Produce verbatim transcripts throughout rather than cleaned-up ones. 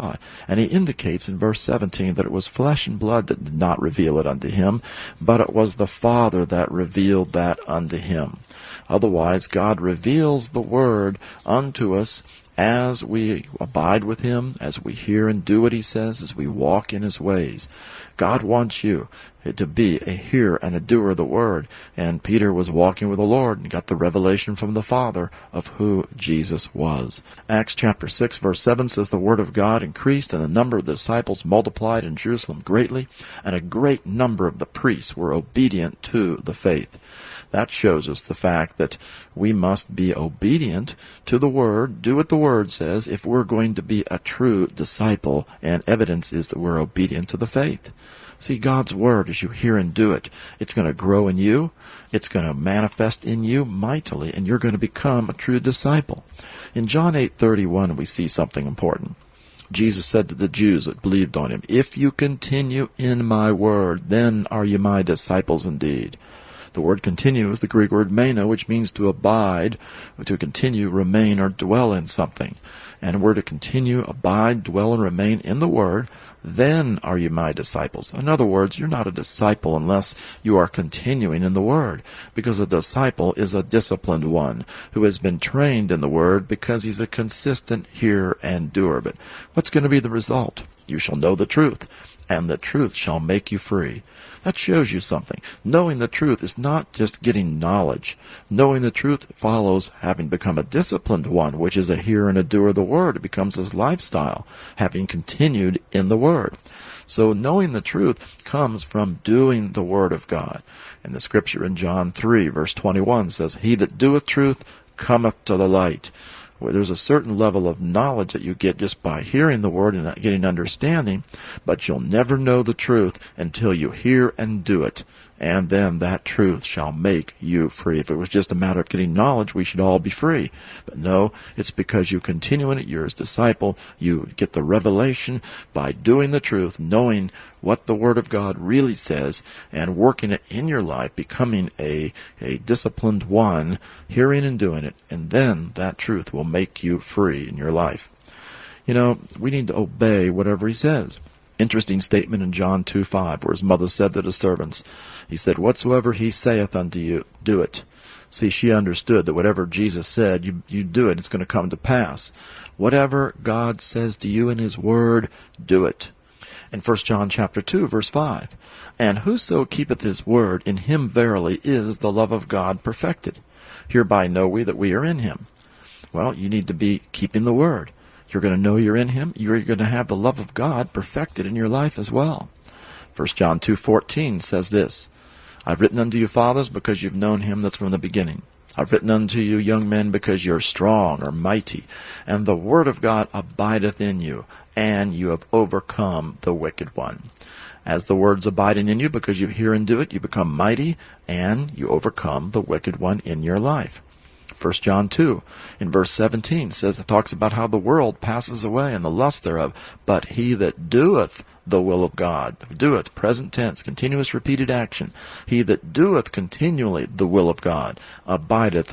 God. And he indicates in verse seventeen that it was flesh and blood that did not reveal it unto him, but it was the Father that revealed that unto him. Otherwise, God reveals the Word unto us as we abide with him, as we hear and do what he says, as we walk in his ways. God wants you to be a hearer and a doer of the Word. And Peter was walking with the Lord and got the revelation from the Father of who Jesus was. Acts chapter six verse seven says, the Word of God increased, and the number of the disciples multiplied in Jerusalem greatly, and a great number of the priests were obedient to the faith. That shows us the fact that we must be obedient to the Word, do what the Word says, if we're going to be a true disciple, and evidence is that we're obedient to the faith. See, God's Word, as you hear and do it, it's going to grow in you, it's going to manifest in you mightily, and you're going to become a true disciple. In John eight thirty-one, we see something important. Jesus said to the Jews that believed on him, if you continue in my word, then are you my disciples indeed. The word continue is the Greek word meno, which means to abide, to continue, remain, or dwell in something. And we're to continue, abide, dwell, and remain in the Word, then are you my disciples. In other words, you're not a disciple unless you are continuing in the Word, because a disciple is a disciplined one who has been trained in the Word because he's a consistent hearer and doer. But what's going to be the result? You shall know the truth, and the truth shall make you free. That shows you something. Knowing the truth is not just getting knowledge. Knowing the truth follows having become a disciplined one, which is a hearer and a doer of the Word. It becomes his lifestyle, having continued in the Word. So knowing the truth comes from doing the Word of God. And the scripture in John three, verse twenty-one says, he that doeth truth cometh to the light. Where there's a certain level of knowledge that you get just by hearing the Word and getting understanding, but you'll never know the truth until you hear and do it, and then that truth shall make you free. If it was just a matter of getting knowledge, we should all be free. But no, it's because you continue in it, you're his disciple, you get the revelation by doing the truth, knowing what the Word of God really says, and working it in your life, becoming a, a disciplined one, hearing and doing it, and then that truth will make you free in your life. You know, we need to obey whatever he says. Interesting statement in John two five, where his mother said to the servants, he said, whatsoever he saith unto you, do it. See, she understood that whatever Jesus said, you, you do it, it's going to come to pass. Whatever God says to you in his Word, do it. In First John chapter two, verse five, and whoso keepeth his word, in him verily is the love of God perfected. Hereby know we that we are in him. Well, you need to be keeping the Word. You're going to know you're in him. You're going to have the love of God perfected in your life as well. First John two fourteen says this, I've written unto you, fathers, because you've known him that's from the beginning. I've written unto you, young men, because you're strong or mighty, and the word of God abideth in you, and you have overcome the wicked one. As the word's abiding in you, because you hear and do it, you become mighty, and you overcome the wicked one in your life. First John two, in verse seventeen, says it talks about how the world passes away and the lust thereof, but he that doeth the will of God, doeth, present tense, continuous repeated action, he that doeth continually the will of God, abideth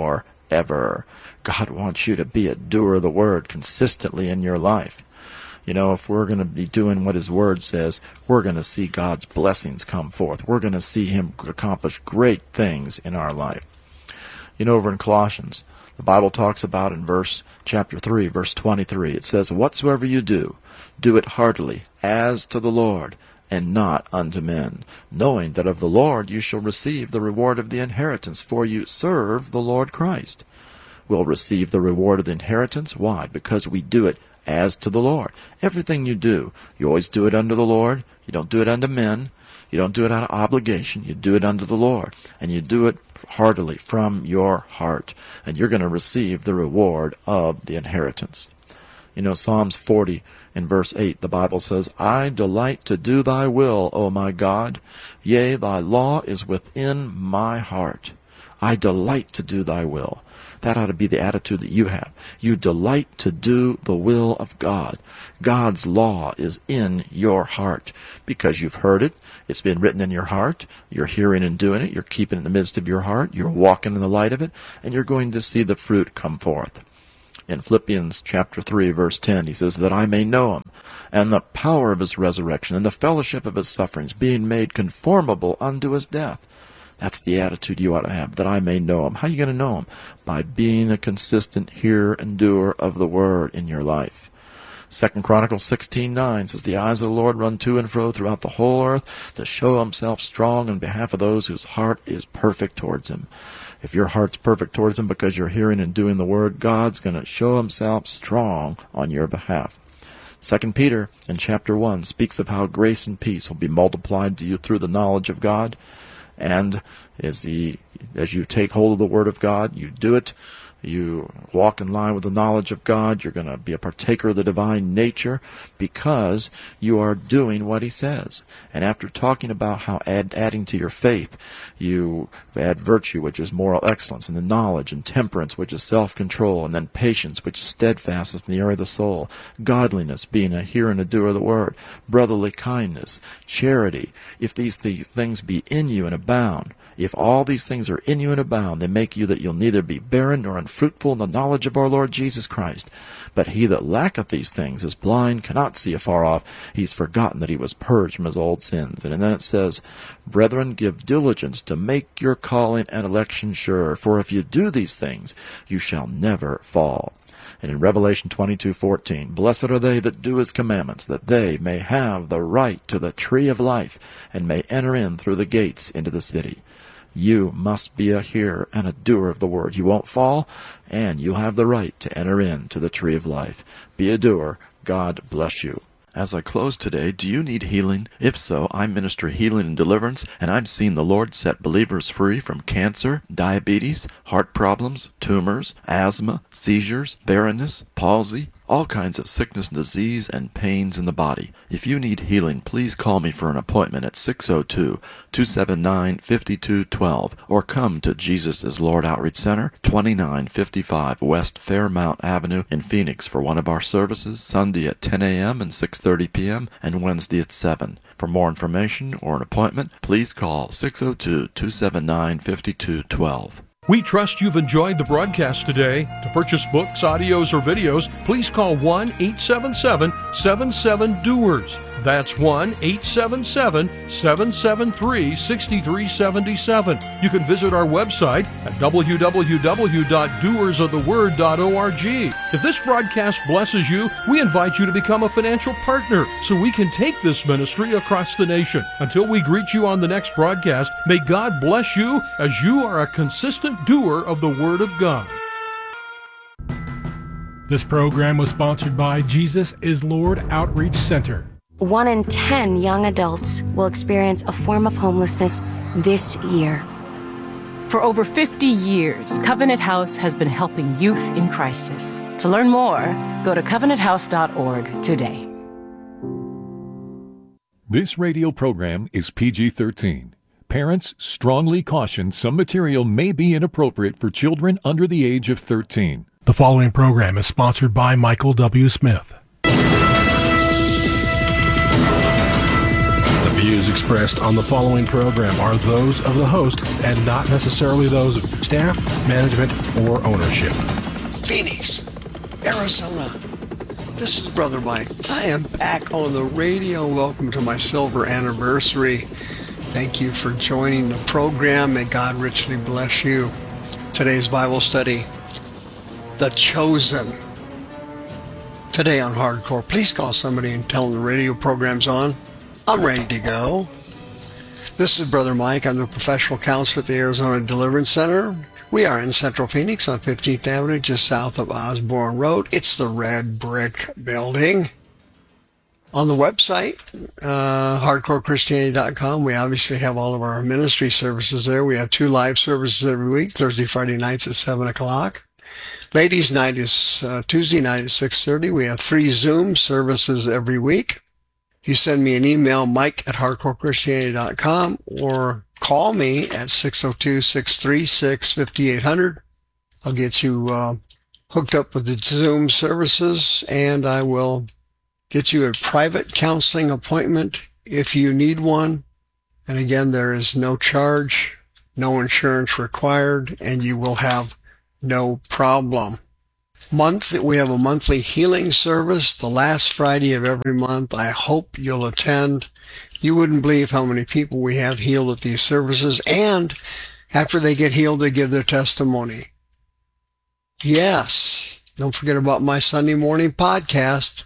forever. God wants you to be a doer of the Word consistently in your life. You know, if we're going to be doing what his Word says, we're going to see God's blessings come forth. We're going to see him accomplish great things in our life. You know, over in Colossians, the Bible talks about in verse chapter three, verse twenty-three, it says, whatsoever you do, do it heartily, as to the Lord, and not unto men, knowing that of the Lord you shall receive the reward of the inheritance, for you serve the Lord Christ. We'll receive the reward of the inheritance. Why? Because we do it as to the Lord. Everything you do, you always do it unto the Lord. You don't do it unto men. You don't do it out of obligation. You do it unto the Lord. And you do it heartily from your heart. And you're going to receive the reward of the inheritance. You know, Psalms forty in verse eight, the Bible says, I delight to do thy will, O my God. Yea, thy law is within my heart. I delight to do thy will. That ought to be the attitude that you have. You delight to do the will of God. God's law is in your heart because you've heard it. It's been written in your heart. You're hearing and doing it. You're keeping it in the midst of your heart. You're walking in the light of it, and you're going to see the fruit come forth. In Philippians chapter three, verse ten, he says, that I may know him, and the power of his resurrection, and the fellowship of his sufferings, being made conformable unto his death. That's the attitude you ought to have, that I may know him. How are you going to know him? By being a consistent hearer and doer of the word in your life. Second Chronicles sixteen nine says, the eyes of the Lord run to and fro throughout the whole earth to show himself strong on behalf of those whose heart is perfect towards him. If your heart's perfect towards him because you're hearing and doing the word, God's going to show himself strong on your behalf. Second Peter in chapter one speaks of how grace and peace will be multiplied to you through the knowledge of God. And as, the, as you take hold of the word of God, you do it, you walk in line with the knowledge of God, you're going to be a partaker of the divine nature because you are doing what he says. And after talking about how add, adding to your faith, you add virtue, which is moral excellence, and then knowledge, and temperance, which is self-control, and then patience, which is steadfastness in the area of the soul, godliness, being a hearer and a doer of the word, brotherly kindness, charity. If these th- things be in you and abound, if all these things are in you and abound, they make you that you'll neither be barren nor unfruitful in the knowledge of our Lord Jesus Christ. But he that lacketh these things is blind, cannot see afar off. He's forgotten that he was purged from his old sins. And then it says, brethren, give diligence to make your calling and election sure. For if you do these things, you shall never fall. And in Revelation twenty-two fourteen, blessed are they that do his commandments, that they may have the right to the tree of life, and may enter in through the gates into the city. You must be a hearer and a doer of the word. You won't fall, and you'll have the right to enter into the tree of life. Be a doer. God bless you. As I close today, do you need healing? If so, I minister healing and deliverance, and I've seen the Lord set believers free from cancer, diabetes, heart problems, tumors, asthma, seizures, barrenness, palsy, all kinds of sickness, disease, and pains in the body. If you need healing, please call me for an appointment at six oh two, two seven nine, five two one two or come to Jesus is Lord Outreach Center, twenty-nine fifty-five West Fairmount Avenue in Phoenix for one of our services Sunday at ten a.m. and six thirty p.m. and Wednesday at seven. For more information or an appointment, please call six oh two, two seven nine, five two one two. We trust you've enjoyed the broadcast today. To purchase books, audios, or videos, please call one eight seven seven, seven seven, D O E R S. That's one eight seven seven, seven seven three, six three seven seven. You can visit our website at w w w dot doers of the word dot org. If this broadcast blesses you, we invite you to become a financial partner so we can take this ministry across the nation. Until we greet you on the next broadcast, may God bless you as you are a consistent doer of the Word of God. This program was sponsored by Jesus is Lord Outreach Center. One in ten young adults will experience a form of homelessness this year. For over fifty years, Covenant House has been helping youth in crisis. To learn more, go to covenant house dot org today. This radio program is P G thirteen. Parents strongly caution some material may be inappropriate for children under the age of thirteen. The following program is sponsored by Michael W. Smith. The views expressed on the following program are those of the host and not necessarily those of staff, management, or ownership. Phoenix, Arizona. This is Brother Mike. I am back on the radio. Welcome to my silver anniversary. Thank you for joining the program. May God richly bless you. Today's Bible study, The Chosen. Today on Hardcore, please call somebody and tell them the radio program's on. I'm ready to go. This is Brother Mike. I'm the professional counselor at the Arizona Deliverance Center. We are in Central Phoenix on fifteenth Avenue, just south of Osborne Road. It's the red brick building. On the website, uh, hardcore christianity dot com, we obviously have all of our ministry services there. We have two live services every week, Thursday, Friday nights at seven o'clock. Ladies' night is uh, Tuesday night at six thirty. We have three Zoom services every week. If you send me an email, mike at hardcore christianity dot com, or call me at six oh two, six three six, five eight zero zero, I'll get you uh, hooked up with the Zoom services, and I will get you a private counseling appointment if you need one. And again, there is no charge, no insurance required, and you will have no problem. month. We have a monthly healing service the last Friday of every month. I hope you'll attend. You wouldn't believe how many people we have healed at these services, and after they get healed, they give their testimony. Yes, don't forget about my Sunday morning podcast.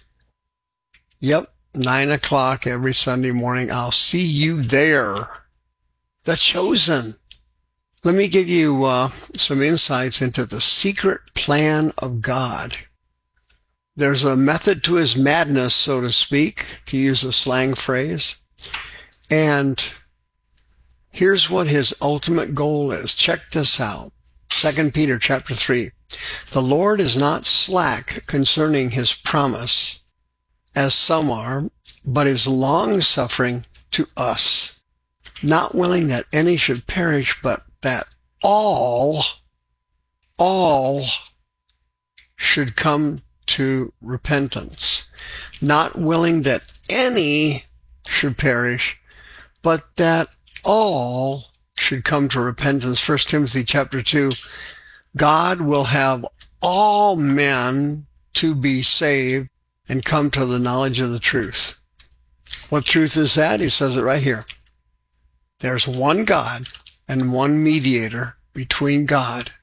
Yep, nine o'clock every Sunday morning. I'll see you there. The Chosen. Let me give you uh, some insights into the secret plan of God. There's a method to his madness, so to speak, to use a slang phrase. And here's what his ultimate goal is. Check this out. Second Peter chapter three. The Lord is not slack concerning his promise, as some are, but is long-suffering to us, not willing that any should perish, but that all, all should come to repentance. Not willing that any should perish, but that all should come to repentance. First Timothy chapter two, God will have all men to be saved and come to the knowledge of the truth. What truth is that? He says it right here. There's one God and one mediator between God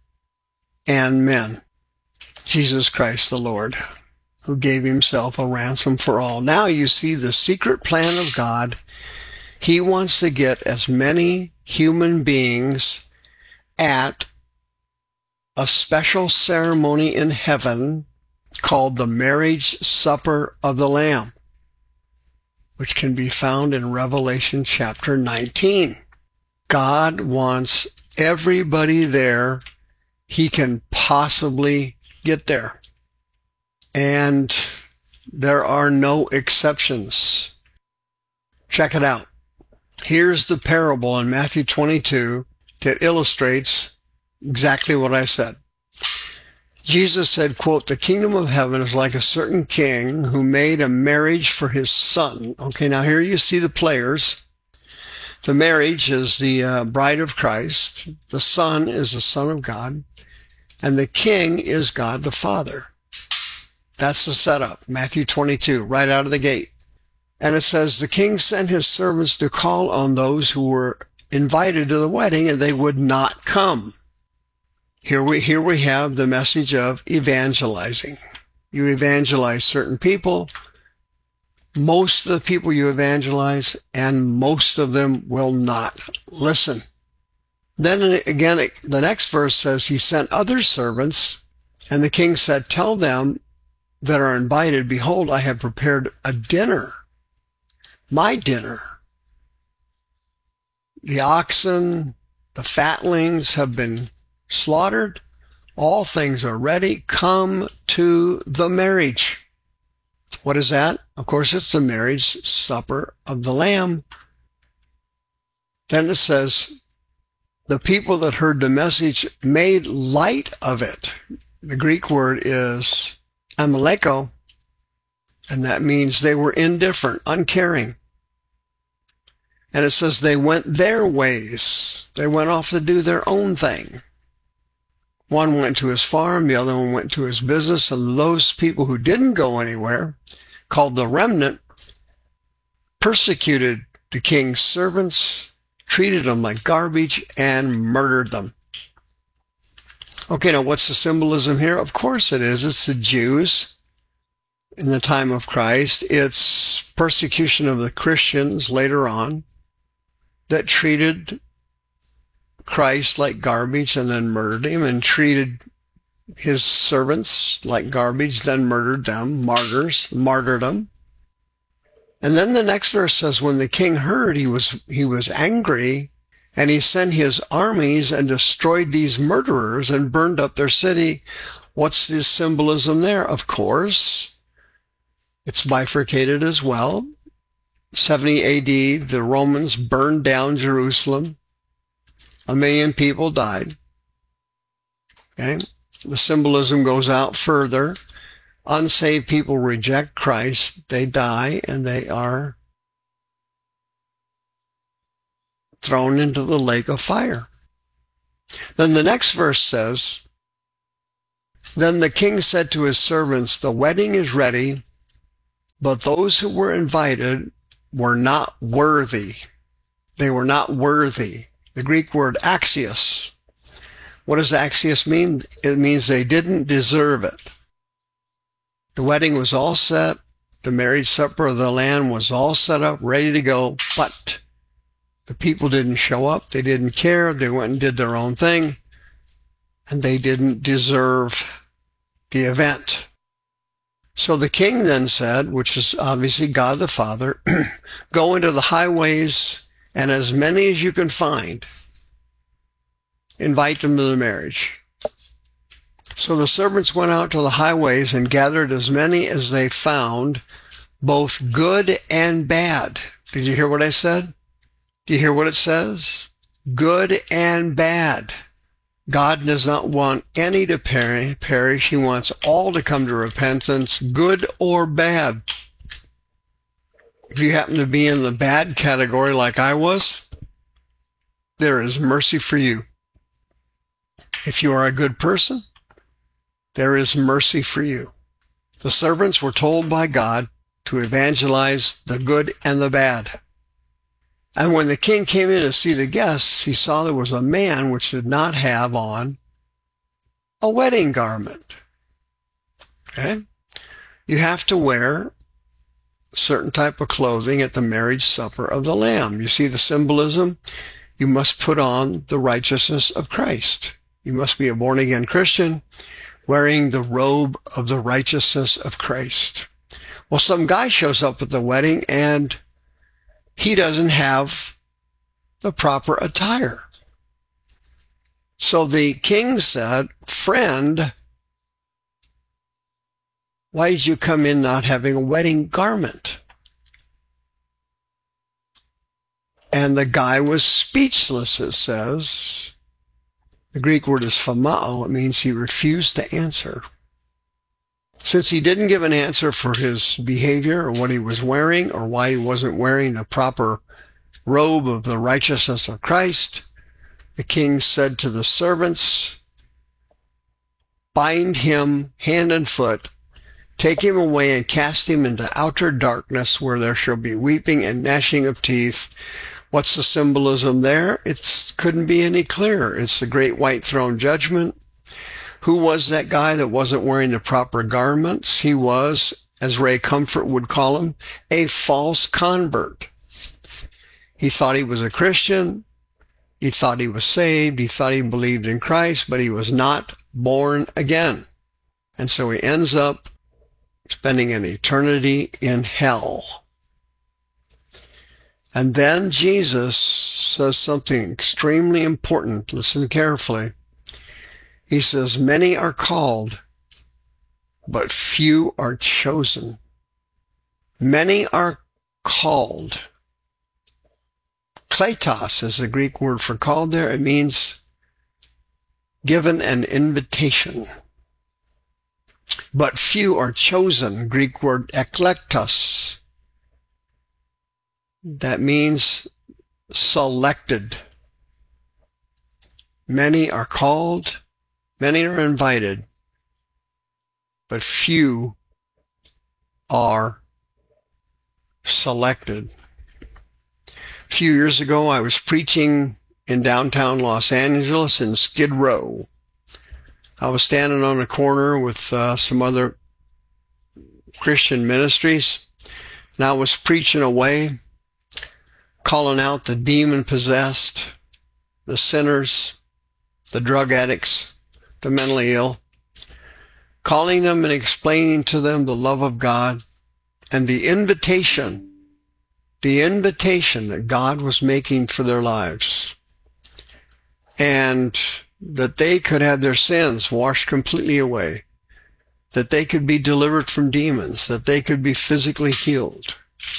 and men, Jesus Christ the Lord, who gave himself a ransom for all. Now you see the secret plan of God. He wants to get as many human beings at a special ceremony in heaven called the marriage supper of the Lamb, which can be found in Revelation chapter nineteen. God wants everybody there he can possibly get there. And there are no exceptions. Check it out. Here's the parable in Matthew twenty-two that illustrates exactly what I said. Jesus said, quote, the kingdom of heaven is like a certain king who made a marriage for his son. Okay, now here you see the players. The marriage is the uh, bride of Christ. The son is the Son of God. And the king is God the Father. That's the setup. Matthew twenty-two, right out of the gate. And it says, the king sent his servants to call on those who were invited to the wedding, and they would not come. Here we, here we have the message of evangelizing. You evangelize certain people. Most of the people you evangelize, and most of them will not listen. Then again, the next verse says, he sent other servants, and the king said, tell them that are invited, behold, I have prepared a dinner, my dinner. The oxen, the fatlings have been slaughtered. All things are ready. Come to the marriage. What is that? Of course, it's the marriage supper of the Lamb. Then it says, the people that heard the message made light of it. The Greek word is amaleko, and that means they were indifferent, uncaring. And it says they went their ways. They went off to do their own thing. One went to his farm, the other one went to his business, and those people who didn't go anywhere, called the remnant, persecuted the king's servants, treated them like garbage, and murdered them. Okay, now what's the symbolism here? Of course it is. It's the Jews in the time of Christ. It's persecution of the Christians later on that treated Christ like garbage and then murdered him, and treated his servants like garbage, then murdered them, martyrs, martyrdom. And then the next verse says, when the king heard, he was, he was angry, and he sent his armies and destroyed these murderers and burned up their city. What's the symbolism there? Of course, it's bifurcated as well. seventy A D, the Romans burned down Jerusalem. A million people died. Okay? The symbolism goes out further. Unsaved people reject Christ. They die, and they are thrown into the lake of fire. Then the next verse says, Then the king said to his servants, the wedding is ready, but those who were invited were not worthy. They were not worthy. The Greek word axios. What does axios mean? It means they didn't deserve it. The wedding was all set. The marriage supper of the Lamb was all set up, ready to go, but the people didn't show up. They didn't care. They went and did their own thing, and they didn't deserve the event. So the king then said, which is obviously God the Father, go into the highways, and as many as you can find, invite them to the marriage. So the servants went out to the highways and gathered as many as they found, both good and bad. Did you hear what I said? Do you hear what it says? Good and bad. God does not want any to perish. He wants all to come to repentance, good or bad. If you happen to be in the bad category like I was, there is mercy for you. If you are a good person, there is mercy for you. The servants were told by God to evangelize the good and the bad. And when the king came in to see the guests, he saw there was a man which did not have on a wedding garment. Okay? You have to wear a certain type of clothing at the marriage supper of the Lamb. You see the symbolism? You must put on the righteousness of Christ. You must be a born-again Christian wearing the robe of the righteousness of Christ. Well, some guy shows up at the wedding and he doesn't have the proper attire. So the king said, friend, why did you come in not having a wedding garment? And the guy was speechless, it says. The Greek word is famao. It means he refused to answer. Since he didn't give an answer for his behavior or what he was wearing or why he wasn't wearing the proper robe of the righteousness of Christ, the king said to the servants, bind him hand and foot, take him away and cast him into outer darkness where there shall be weeping and gnashing of teeth. What's the symbolism there? It couldn't be any clearer. It's the great white throne judgment. Who was that guy that wasn't wearing the proper garments? He was, as Ray Comfort would call him, a false convert. He thought he was a Christian. He thought he was saved. He thought he believed in Christ, but he was not born again. And so he ends up spending an eternity in hell. And then Jesus says something extremely important. Listen carefully. He says, many are called, but few are chosen. Many are called. Kletos is the Greek word for called there. It means given an invitation. But few are chosen. Greek word eklektos. That means selected. Many are called, many are invited, but few are selected. A few years ago, I was preaching in downtown Los Angeles in Skid Row. I was standing on a corner with uh, some other Christian ministries, and I was preaching away, calling out the demon-possessed, the sinners, the drug addicts, the mentally ill, calling them and explaining to them the love of God and the invitation, the invitation that God was making for their lives, and that they could have their sins washed completely away, that they could be delivered from demons, that they could be physically healed.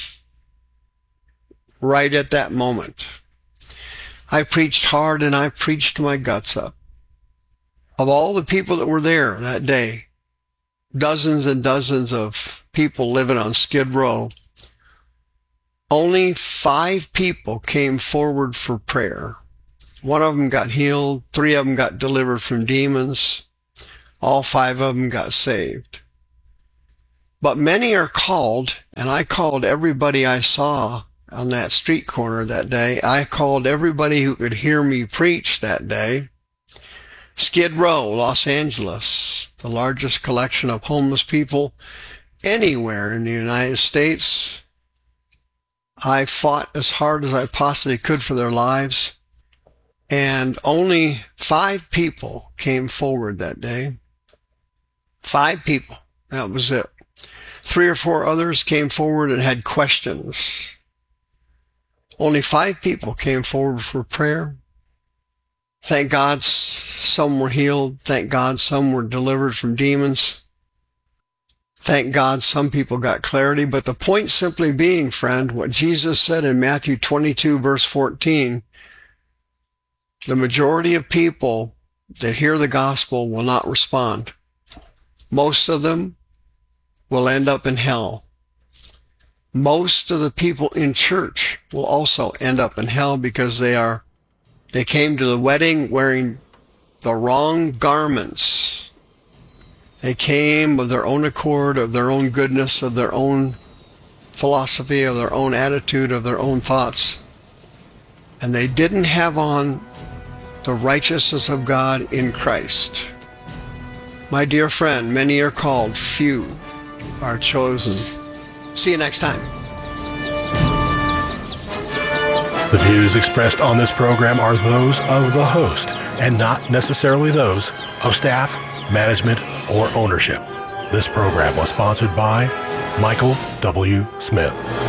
Right at that moment, I preached hard and I preached my guts up. Of all the people that were there that day, dozens and dozens of people living on Skid Row, only five people came forward for prayer. One of them got healed. Three of them got delivered from demons. All five of them got saved. But many are called, and I called everybody I saw on that street corner that day. I called everybody who could hear me preach that day. Skid Row, Los Angeles, the largest collection of homeless people anywhere in the United States. I fought as hard as I possibly could for their lives, and only five people came forward that day. Five people. That was it. Three or four others came forward and had questions. Only five people came forward for prayer. Thank God some were healed. Thank God some were delivered from demons. Thank God some people got clarity. But the point simply being, friend, what Jesus said in Matthew twenty-two, verse fourteen, the majority of people that hear the gospel will not respond. Most of them will end up in hell. Most of the people in church will also end up in hell because they are, they came to the wedding wearing the wrong garments. They came of their own accord, of their own goodness, of their own philosophy, of their own attitude, of their own thoughts. And they didn't have on the righteousness of God in Christ. My dear friend, many are called, few are chosen. See you next time. The views expressed on this program are those of the host and not necessarily those of staff, management, or ownership. This program was sponsored by Michael W. Smith.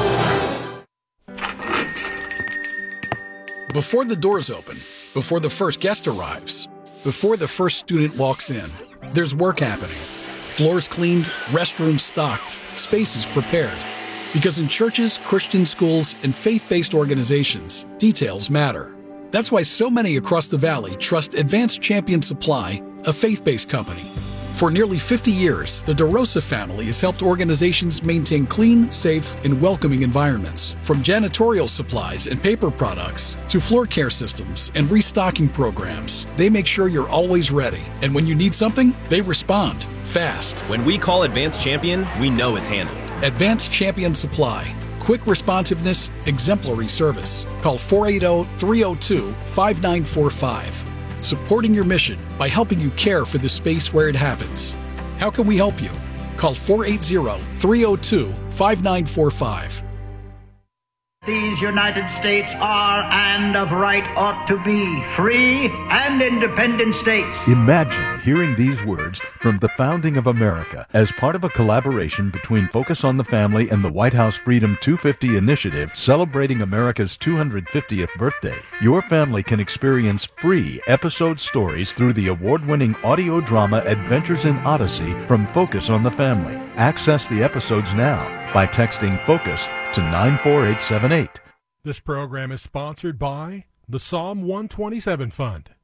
Before the doors open, before the first guest arrives, before the first student walks in, there's work happening. Floors cleaned, restrooms stocked, spaces prepared. Because in churches, Christian schools, and faith-based organizations, details matter. That's why so many across the valley trust Advanced Champion Supply, a faith-based company. For nearly fifty years, the DeRosa family has helped organizations maintain clean, safe, and welcoming environments. From janitorial supplies and paper products to floor care systems and restocking programs, they make sure you're always ready. And when you need something, they respond fast. When we call Advanced Champion, we know it's handled. Advanced Champion Supply. Quick responsiveness, exemplary service. Call four eight zero, three zero two, five nine four five. Supporting your mission by helping you care for the space where it happens. How can we help you? Call four eight zero, three zero two, five nine four five. These United States are and of right ought to be free and independent states. Imagine hearing these words from the founding of America as part of a collaboration between Focus on the Family and the White House Freedom two fifty initiative celebrating America's two hundred fiftieth birthday. Your family can experience free episode stories through the award-winning audio drama Adventures in Odyssey from Focus on the Family. Access the episodes now by texting FOCUS to nine four eight seven eight. This program is sponsored by the Psalm one twenty-seven Fund.